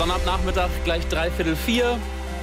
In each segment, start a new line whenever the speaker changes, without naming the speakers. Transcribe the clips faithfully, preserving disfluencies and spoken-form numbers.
Sonnabendnachmittag, gleich dreiviertel vier.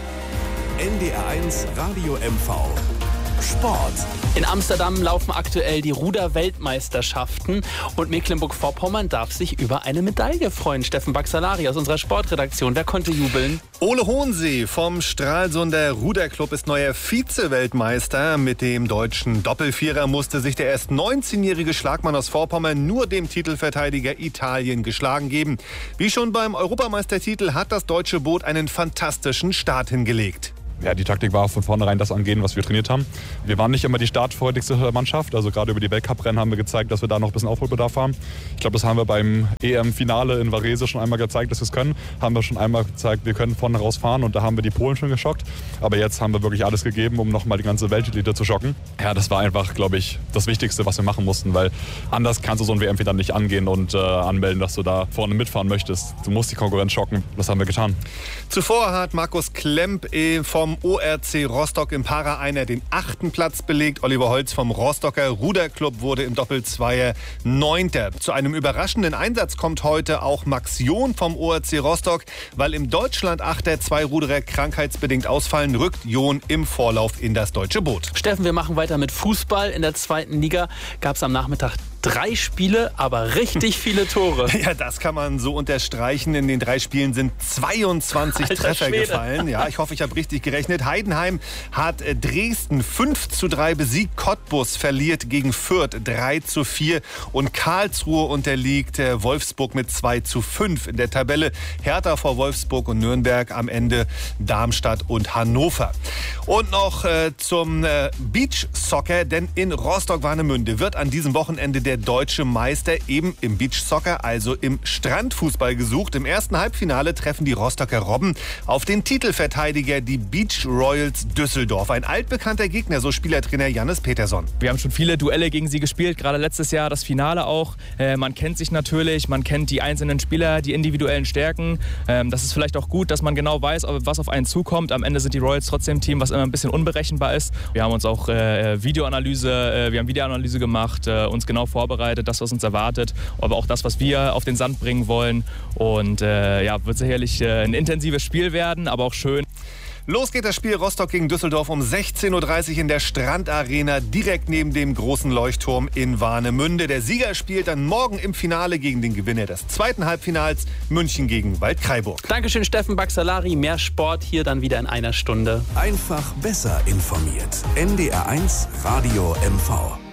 N D R eins Radio M V. Sport.
In Amsterdam laufen aktuell die Ruder-Weltmeisterschaften und Mecklenburg-Vorpommern darf sich über eine Medaille freuen. Steffen Baxalari aus unserer Sportredaktion. Wer konnte jubeln?
Ole Hohensee vom Stralsunder Ruderclub ist neuer Vize-Weltmeister. Mit dem deutschen Doppelvierer musste sich der erst neunzehnjährige Schlagmann aus Vorpommern nur dem Titelverteidiger Italien geschlagen geben. Wie schon beim Europameistertitel hat das deutsche Boot einen fantastischen Start hingelegt.
Ja, die Taktik war von vornherein das angehen, was wir trainiert haben. Wir waren nicht immer die startfreudigste Mannschaft. Also gerade über die Weltcuprennen haben wir gezeigt, dass wir da noch ein bisschen Aufholbedarf haben. Ich glaube, das haben wir beim E M-Finale in Varese schon einmal gezeigt, dass wir es können. Haben wir schon einmal gezeigt, wir können vorne raus fahren und da haben wir die Polen schon geschockt. Aber jetzt haben wir wirklich alles gegeben, um nochmal die ganze Weltelite zu schocken. Ja, das war einfach, glaube ich, das Wichtigste, was wir machen mussten, weil anders kannst du so ein W M-Finale nicht angehen und äh, anmelden, dass du da vorne mitfahren möchtest. Du musst die Konkurrenz schocken. Das haben wir getan.
Zuvor hat Markus Klemp vom O R C Rostock im Para-Einer den achten Platz belegt. Oliver Holz vom Rostocker Ruderclub wurde im Doppelzweier Neunter. Zu einem überraschenden Einsatz kommt heute auch Max John vom O R C Rostock. Weil im Deutschland-Achter zwei Ruderer krankheitsbedingt ausfallen, rückt John im Vorlauf in das deutsche Boot.
Steffen, wir machen weiter mit Fußball. In der zweiten Liga gab es am Nachmittag drei Spiele, aber richtig viele Tore.
Ja, das kann man so unterstreichen. In den drei Spielen sind zweiundzwanzig
Alter
Treffer
Schwede.
gefallen. Ja, ich hoffe, ich habe richtig gerechnet. Heidenheim hat Dresden fünf zu drei besiegt. Cottbus verliert gegen Fürth drei zu vier. Und Karlsruhe unterliegt Wolfsburg mit zwei zu fünf in der Tabelle. Hertha vor Wolfsburg und Nürnberg, am Ende Darmstadt und Hannover. Und noch äh, zum äh, Beachsoccer, denn in Rostock-Warnemünde wird an diesem Wochenende der deutsche Meister eben im Beachsoccer, also im Strandfußball gesucht. Im ersten Halbfinale treffen die Rostocker Robben auf den Titelverteidiger, die Beach Royals Düsseldorf. Ein altbekannter Gegner, so Spielertrainer Jannis Peterson.
Wir haben schon viele Duelle gegen sie gespielt, gerade letztes Jahr das Finale auch. Äh, man kennt sich natürlich, man kennt die einzelnen Spieler, die individuellen Stärken. Ähm, das ist vielleicht auch gut, dass man genau weiß, was auf einen zukommt. Am Ende sind die Royals trotzdem ein Team, was immer ein bisschen unberechenbar ist. Wir haben uns auch äh, Videoanalyse, äh, wir haben Videoanalyse gemacht, äh, uns genau vorbereitet, das, was uns erwartet, aber auch das, was wir auf den Sand bringen wollen. Und äh, ja, wird sicherlich äh, ein intensives Spiel werden, aber auch schön.
Los geht das Spiel Rostock gegen Düsseldorf um sechzehn Uhr dreißig in der Strandarena, direkt neben dem großen Leuchtturm in Warnemünde. Der Sieger spielt dann morgen im Finale gegen den Gewinner des zweiten Halbfinals, München gegen Waldkraiburg.
Dankeschön, Steffen Baxalari. Mehr Sport hier dann wieder in einer Stunde.
Einfach besser informiert. N D R eins Radio M V.